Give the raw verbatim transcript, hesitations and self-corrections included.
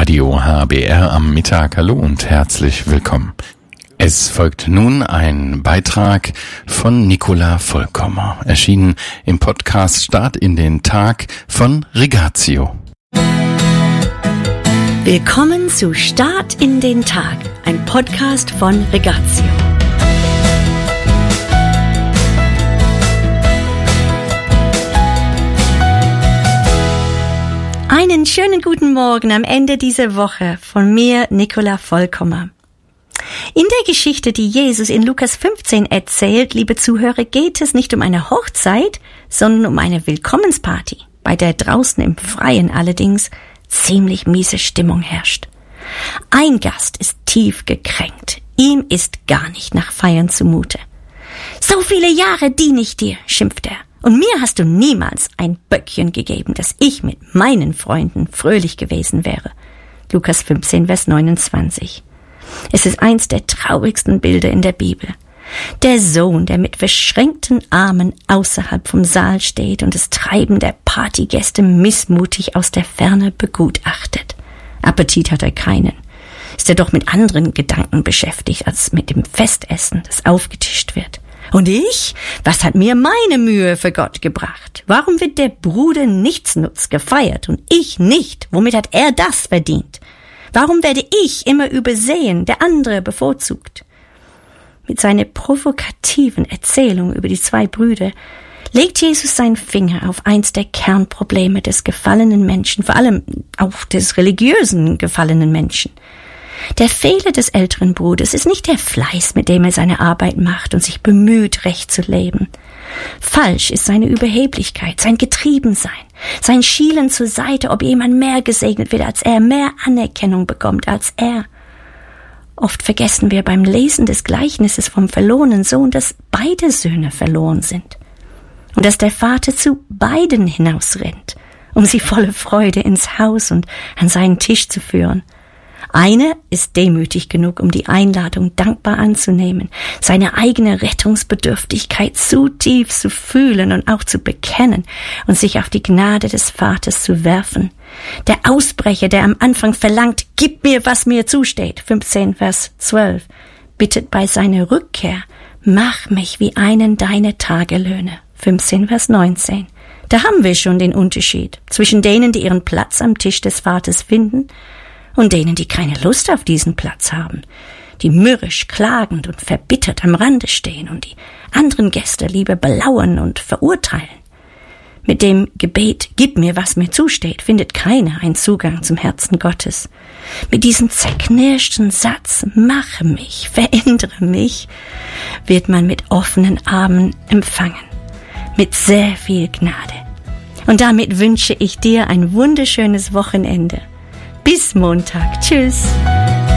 Radio H B R am Mittag. Hallo und herzlich willkommen. Es folgt nun ein Beitrag von Nicola Vollkommer, erschienen im Podcast Start in den Tag von Rigatio. Willkommen zu Start in den Tag, ein Podcast von Rigatio. Einen schönen guten Morgen am Ende dieser Woche von mir, Nicola Vollkommer. In der Geschichte, die Jesus in Lukas fünfzehn erzählt, liebe Zuhörer, geht es nicht um eine Hochzeit, sondern um eine Willkommensparty, bei der draußen im Freien allerdings ziemlich miese Stimmung herrscht. Ein Gast ist tief gekränkt. Ihm ist gar nicht nach Feiern zumute. »So viele Jahre diene ich dir«, schimpft er. »Und mir hast du niemals ein Böckchen gegeben, dass ich mit meinen Freunden fröhlich gewesen wäre.« Lukas fünfzehn, Vers neunundzwanzig. Es ist eins der traurigsten Bilder in der Bibel. Der Sohn, der mit verschränkten Armen außerhalb vom Saal steht und das Treiben der Partygäste missmutig aus der Ferne begutachtet. Appetit hat er keinen. Ist er doch mit anderen Gedanken beschäftigt, als mit dem Festessen, das aufgetischt wird. Und ich? Was hat mir meine Mühe für Gott gebracht? Warum wird der Bruder nichtsnutz gefeiert und ich nicht? Womit hat er das verdient? Warum werde ich immer übersehen, der andere bevorzugt? Mit seiner provokativen Erzählung über die zwei Brüder legt Jesus seinen Finger auf eins der Kernprobleme des gefallenen Menschen, vor allem auch des religiösen gefallenen Menschen. Der Fehler des älteren Bruders ist nicht der Fleiß, mit dem er seine Arbeit macht und sich bemüht, recht zu leben. Falsch ist seine Überheblichkeit, sein Getriebensein, sein Schielen zur Seite, ob jemand mehr gesegnet wird als er, mehr Anerkennung bekommt als er. Oft vergessen wir beim Lesen des Gleichnisses vom verlorenen Sohn, dass beide Söhne verloren sind und dass der Vater zu beiden hinausrennt, um sie voller Freude ins Haus und an seinen Tisch zu führen. Einer ist demütig genug, um die Einladung dankbar anzunehmen, seine eigene Rettungsbedürftigkeit zutiefst zu fühlen und auch zu bekennen und sich auf die Gnade des Vaters zu werfen. Der Ausbrecher, der am Anfang verlangt, gib mir, was mir zusteht, fünfzehn, Vers zwölf, bittet bei seiner Rückkehr, mach mich wie einen deiner Tagelöhne, fünfzehn, Vers neunzehn. Da haben wir schon den Unterschied zwischen denen, die ihren Platz am Tisch des Vaters finden, und denen, die keine Lust auf diesen Platz haben, die mürrisch, klagend und verbittert am Rande stehen und die anderen Gäste lieber belauern und verurteilen. Mit dem Gebet, gib mir, was mir zusteht, findet keiner einen Zugang zum Herzen Gottes. Mit diesem zerknirschten Satz, mache mich, verändere mich, wird man mit offenen Armen empfangen, mit sehr viel Gnade. Und damit wünsche ich dir ein wunderschönes Wochenende. Bis Montag. Tschüss.